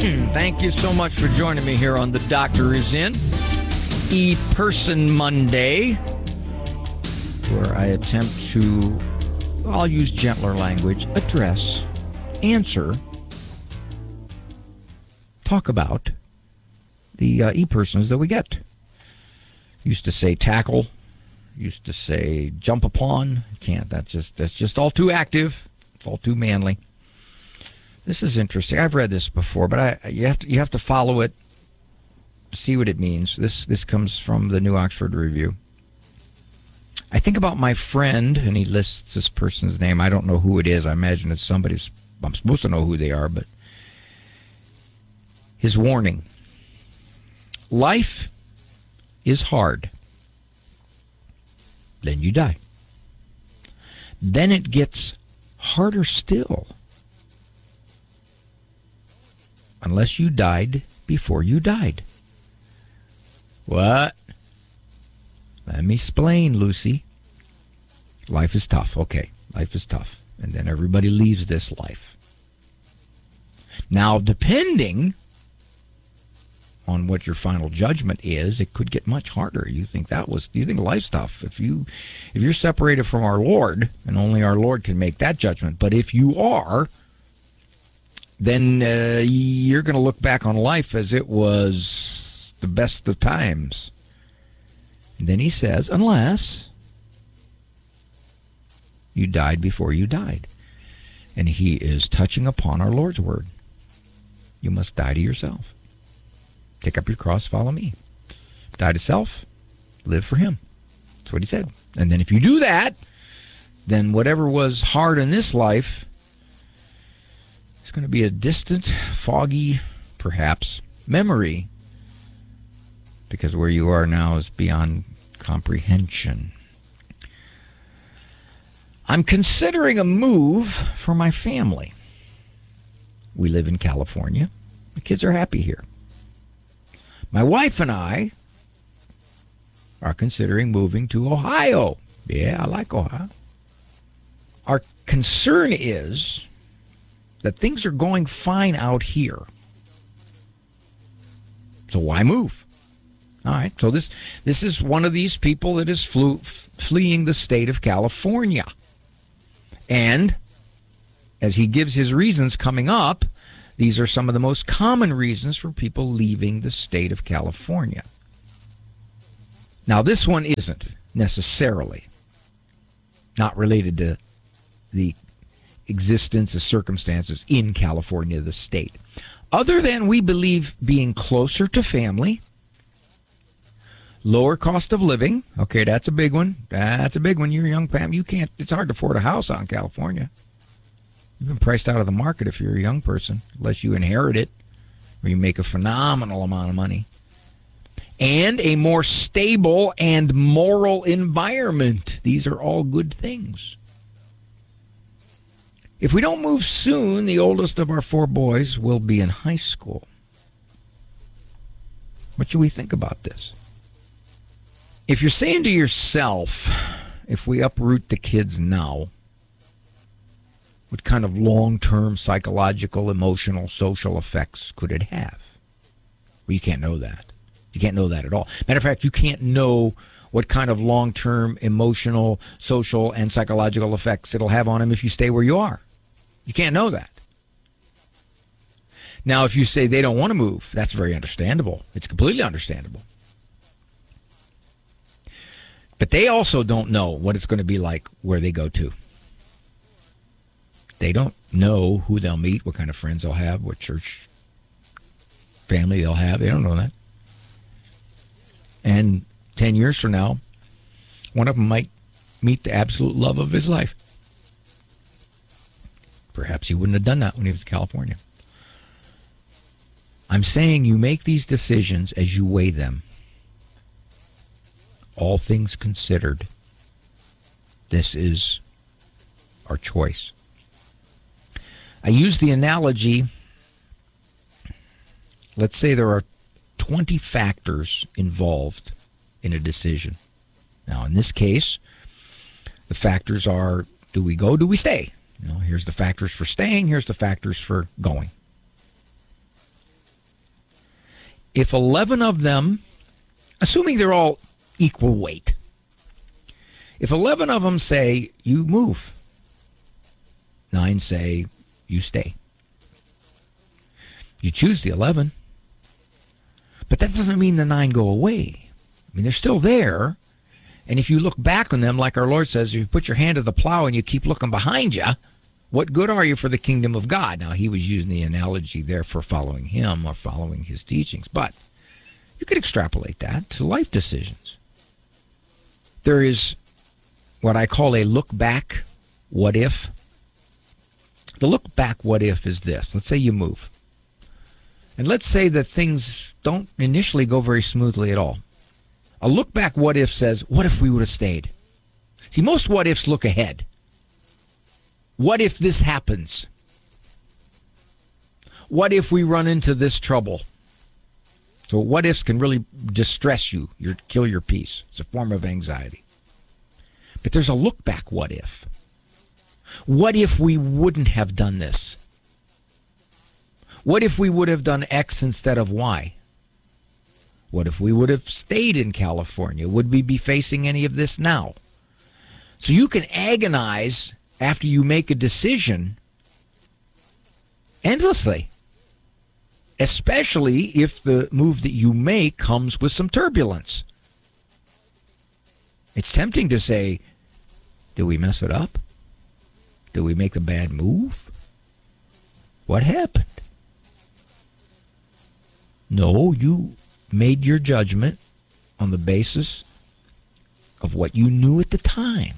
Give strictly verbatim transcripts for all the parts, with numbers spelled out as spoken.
Thank you so much for joining me here on The Doctor Is In, E-Person Monday, where I attempt to, I'll use gentler language, address, answer, talk about the uh, E-Persons that we get. Used to say tackle, used to say jump upon. Can't, that's just, that's just all too active. It's all too manly. This is interesting. I've read this before, but I you have to you have to follow it, see what it means. This this comes from the New Oxford Review. I think about my friend, and he lists this person's name. I don't know who it is. I imagine it's somebody's. I'm supposed to know who they are, but his warning: life is hard. Then you die. Then it gets harder still. Unless you died before you died. What? Let me explain, Lucy. Life is tough. Okay, life is tough. And then everybody leaves this life. Now, depending on what your final judgment is, it could get much harder. You think that was, you think life's tough. If, you, if you're separated from our Lord, and only our Lord can make that judgment, but if you are, then uh, you're going to look back on life as it was the best of times. And then he says, unless you died before you died. And he is touching upon our Lord's word. You must die to yourself. Take up your cross, follow me. Die to self, live for him. That's what he said. And then if you do that, then whatever was hard in this life, it's going to be a distant, foggy, perhaps, memory, because where you are now is beyond comprehension. I'm considering a move for my family. We live in California. The kids are happy here. My wife and I are considering moving to Ohio. Yeah, I like Ohio. Our concern is that things are going fine out here. So why move? All right, so this this is one of these people that is flew, f- fleeing the state of California. And as he gives his reasons coming up, these are some of the most common reasons for people leaving the state of California. Now, this one isn't necessarily not related to the existence of circumstances in California, the state. Other than we believe being closer to family, lower cost of living. Okay, that's a big one. That's a big one. You're a young fam. You can't, it's hard to afford a house out in California. You've been priced out of the market if you're a young person, unless you inherit it or you make a phenomenal amount of money. And a more stable and moral environment. These are all good things. If we don't move soon, the oldest of our four boys will be in high school. What should we think about this? If you're saying to yourself, if we uproot the kids now, what kind of long-term psychological, emotional, social effects could it have? Well, you can't know that. You can't know that at all. Matter of fact, you can't know what kind of long-term emotional, social, and psychological effects it'll have on them if you stay where you are. You can't know that. Now, if you say they don't want to move, that's very understandable. It's completely understandable. But they also don't know what it's going to be like where they go to. They don't know who they'll meet, what kind of friends they'll have, what church family they'll have. They don't know that. And ten years from now, one of them might meet the absolute love of his life. Perhaps he wouldn't have done that when he was in California. I'm saying you make these decisions as you weigh them. All things considered, this is our choice. I use the analogy, let's say there are twenty factors involved in a decision. Now, in this case, the factors are, do we go, do we stay? You know, here's the factors for staying, here's the factors for going. if eleven of them, assuming they're all equal weight, if eleven of them say you move, nine say you stay. You choose the eleven. But that doesn't mean the nine go away. I mean, they're still there. And if you look back on them, like our Lord says, if you put your hand to the plow and you keep looking behind you, what good are you for the kingdom of God? Now, he was using the analogy there for following him or following his teachings. But you could extrapolate that to life decisions. There is what I call a look back what if. The look back what if is this. Let's say you move. And let's say that things don't initially go very smoothly at all. A look back what if says, what if we would have stayed? See, most what ifs look ahead. What if this happens? What if we run into this trouble? So what ifs can really distress you, your, kill your peace. It's a form of anxiety. But there's a look back what if. What if we wouldn't have done this? What if we would have done X instead of Y? What if we would have stayed in California? Would we be facing any of this now? So you can agonize after you make a decision endlessly, especially if the move that you make comes with some turbulence. It's tempting to say, did we mess it up? Did we make a bad move? What happened? No, you made your judgment on the basis of what you knew at the time.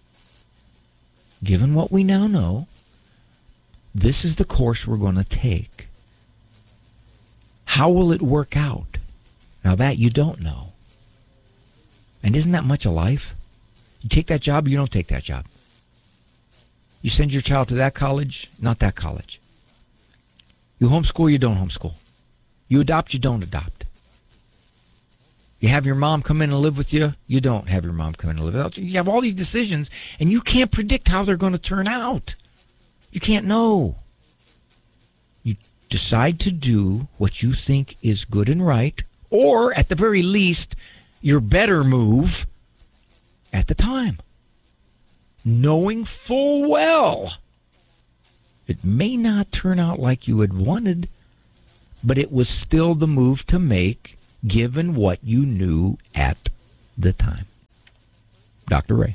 Given what we now know, this is the course we're going to take. How will it work out? Now that you don't know. And isn't that much of life? You take that job, you don't take that job. You send your child to that college, not that college. You homeschool, you don't homeschool. You adopt, you don't adopt. You have your mom come in and live with you, you don't have your mom come in and live with you. You have all these decisions, and you can't predict how they're going to turn out. You can't know. You decide to do what you think is good and right, or at the very least, your better move at the time. Knowing full well it may not turn out like you had wanted, but it was still the move to make given what you knew at the time. Doctor Ray.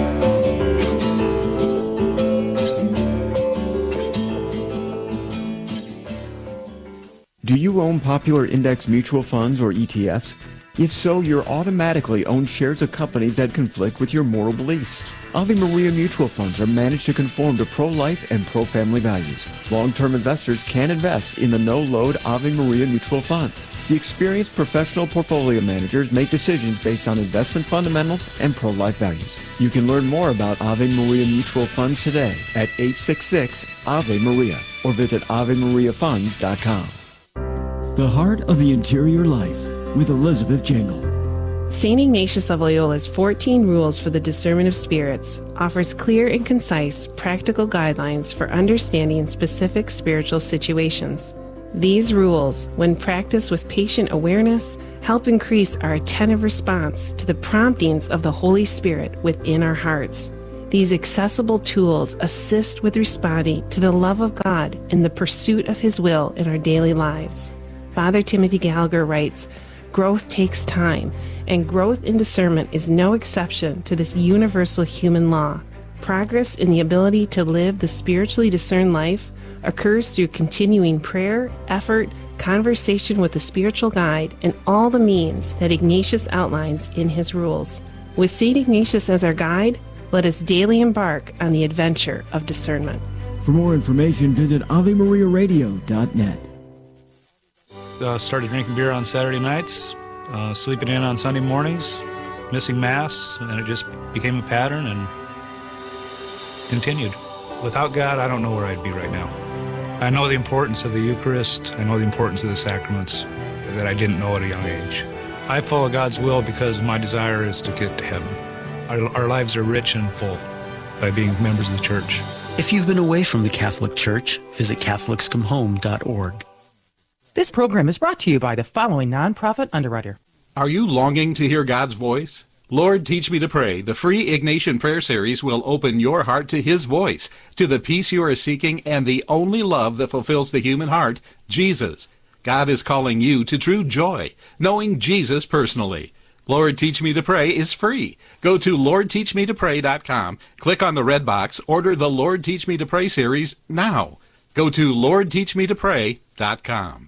Do you own popular index mutual funds or E T Fs? If so, you're automatically owned shares of companies that conflict with your moral beliefs. Ave Maria mutual funds are managed to conform to pro-life and pro-family values. Long-term investors can invest in the no-load Ave Maria mutual funds. The experienced professional portfolio managers make decisions based on investment fundamentals and pro-life values. You can learn more about Ave Maria mutual funds today at eight six six Ave Maria or visit ave maria funds dot com. The Heart of the Interior Life with Elizabeth Jangle. Saint Ignatius of Loyola's fourteen Rules for the Discernment of Spirits offers clear and concise practical guidelines for understanding specific spiritual situations. These rules, when practiced with patient awareness, help increase our attentive response to the promptings of the Holy Spirit within our hearts. These accessible tools assist with responding to the love of God in the pursuit of His will in our daily lives. Father Timothy Gallagher writes, "Growth takes time, and growth in discernment is no exception to this universal human law. Progress in the ability to live the spiritually discerned life occurs through continuing prayer, effort, conversation with the spiritual guide, and all the means that Ignatius outlines in his rules. With Saint Ignatius as our guide, let us daily embark on the adventure of discernment." For more information, visit ave maria radio dot net. Uh, started drinking beer on Saturday nights, uh, sleeping in on Sunday mornings, missing Mass, and it just became a pattern and continued. Without God, I don't know where I'd be right now. I know the importance of the Eucharist. I know the importance of the sacraments that I didn't know at a young age. I follow God's will because my desire is to get to heaven. Our, our lives are rich and full by being members of the Church. If you've been away from the Catholic Church, visit catholics come home dot org. This program is brought to you by the following nonprofit underwriter. Are you longing to hear God's voice? Lord, Teach Me to Pray, the free Ignatian Prayer Series will open your heart to His voice, to the peace you are seeking, and the only love that fulfills the human heart, Jesus. God is calling you to true joy, knowing Jesus personally. Lord, Teach Me to Pray is free. Go to lord teach me to pray dot com, click on the red box, order the Lord Teach Me to Pray series now. Go to lord teach me to pray dot com.